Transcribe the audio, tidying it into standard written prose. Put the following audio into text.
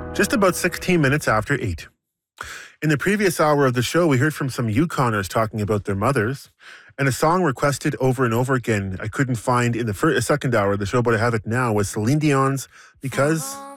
Just about 16 minutes after 8. In the previous hour of the show, we heard from some Yukoners talking about their mothers, and a song requested over and over again I couldn't find in the second hour of the show, but I have it now, was Celine Dion's Because